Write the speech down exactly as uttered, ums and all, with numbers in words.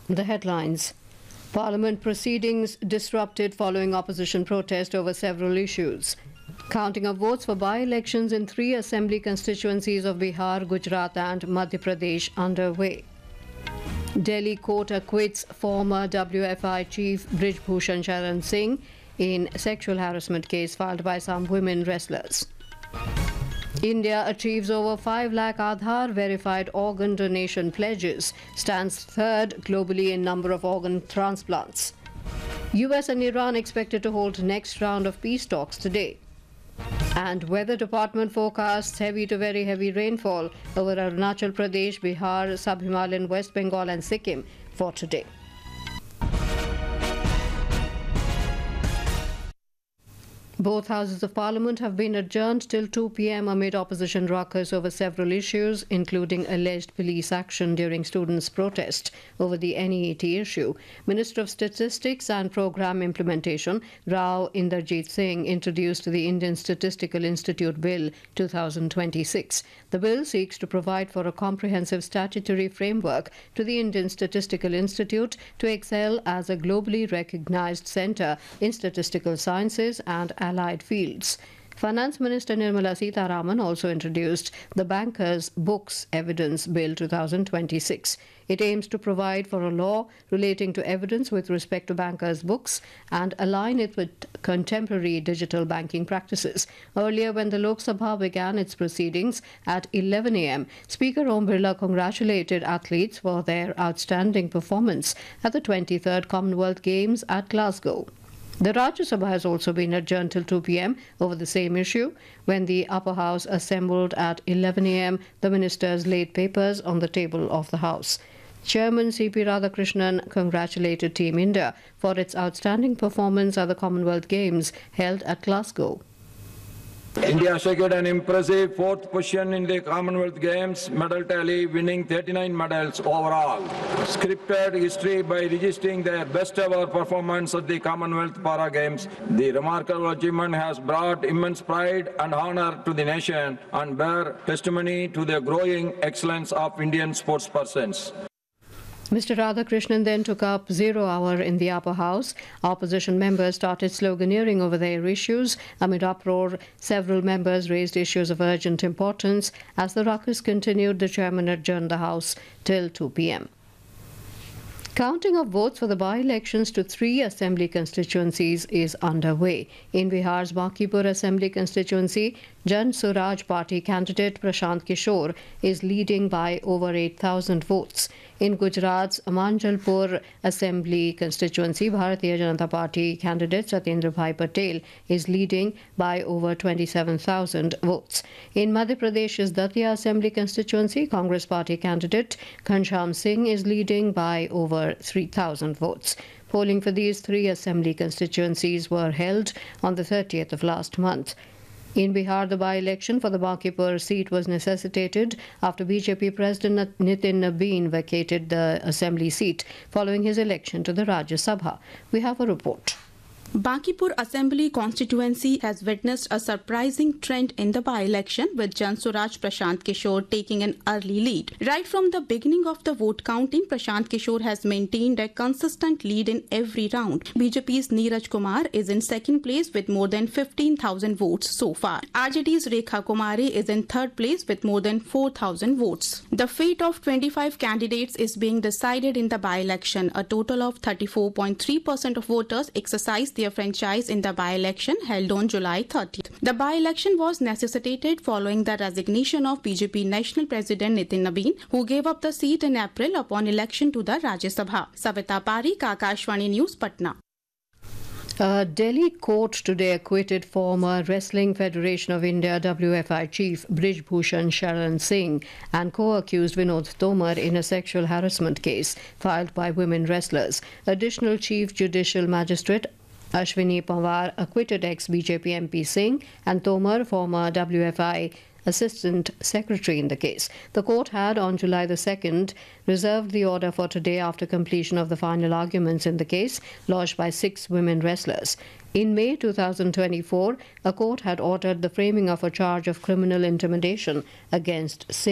The headlines. Parliament proceedings disrupted following opposition protest over several issues. Counting of votes for by-elections in three assembly constituencies of Bihar, Gujarat and Madhya Pradesh underway. Delhi court acquits former W F I chief Brij Bhushan Sharan Singh in sexual harassment case filed by some women wrestlers. India achieves over five lakh Aadhaar verified organ donation pledges, stands third globally in number of organ transplants. U S and Iran expected to hold next round of peace talks today. And Weather Department forecasts heavy to very heavy rainfall over Arunachal Pradesh, Bihar, Sub-Himalayan West Bengal and Sikkim for today. Both houses of parliament have been adjourned till two p m amid opposition ruckus over several issues, including alleged police action during students' protest over the N E E T issue. Minister of Statistics and Programme Implementation, Rao Inderjit Singh, introduced the Indian Statistical Institute Bill two thousand twenty-six. The bill seeks to provide for a comprehensive statutory framework to the Indian Statistical Institute to excel as a globally recognized centre in statistical sciences and allied fields. Finance Minister Nirmala Sitharaman also introduced the Bankers' Books Evidence Bill two thousand twenty-six. It aims to provide for a law relating to evidence with respect to bankers' books and align it with contemporary digital banking practices. Earlier, when the Lok Sabha began its proceedings at eleven a m, Speaker Om Birla congratulated athletes for their outstanding performance at the twenty-third Commonwealth Games at Glasgow. The Rajya Sabha has also been adjourned till two p m over the same issue. When the upper house assembled at eleven a m, the ministers laid papers on the table of the house. Chairman C P Radhakrishnan congratulated Team India for its outstanding performance at the Commonwealth Games held at Glasgow. India secured an impressive fourth position in the Commonwealth Games medal tally, winning thirty-nine medals overall. Scripted history by registering their best ever performance at the Commonwealth Para Games. The remarkable achievement has brought immense pride and honor to the nation and bear testimony to the growing excellence of Indian sportspersons. Mister Radhakrishnan then took up zero hour in the upper house. Opposition members started sloganeering over their issues. Amid uproar, several members raised issues of urgent importance. As the ruckus continued, the chairman adjourned the house till two p m Counting of votes for the by-elections to three assembly constituencies is underway. In Bihar's Bankipur Assembly constituency, Jan Suraj Party candidate Prashant Kishore is leading by over eight thousand votes. In Gujarat's Manjalpur Assembly constituency, Bharatiya Janata Party candidate Satyendra Bhai Patel is leading by over twenty-seven thousand votes. In Madhya Pradesh's Datia Assembly constituency, Congress Party candidate Ghanshyam Singh is leading by over three thousand votes. Polling for these three assembly constituencies were held on the thirtieth of last month. In Bihar, the by-election for the Bankipur seat was necessitated after B J P President Nitin Nabin vacated the assembly seat following his election to the Rajya Sabha. We have a report. Bankipur Assembly constituency has witnessed a surprising trend in the by-election, with Jan Suraj Prashant Kishore taking an early lead. Right from the beginning of the vote counting, Prashant Kishore has maintained a consistent lead in every round. B J P's Neeraj Kumar is in second place with more than fifteen thousand votes so far. R J D's Rekha Kumari is in third place with more than four thousand votes. The fate of twenty-five candidates is being decided in the by-election. A total of thirty-four point three percent of voters exercised their franchise in the by-election held on July thirtieth. The by-election was necessitated following the resignation of B J P National President Nitin Nabin, who gave up the seat in April upon election to the Rajya Sabha. Savita Parikh, Akashvani News, Patna. A Delhi court today acquitted former Wrestling Federation of India W F I chief Brij Bhushan Sharan Singh and co-accused Vinod Tomar in a sexual harassment case filed by women wrestlers. Additional Chief Judicial Magistrate Ashwini Pawar acquitted ex-B J P M P Singh and Tomar, former W F I Assistant Secretary, in the case. The court had, on July the second, reserved the order for today after completion of the final arguments in the case lodged by six women wrestlers. In May two thousand twenty-four, a court had ordered the framing of a charge of criminal intimidation against Singh.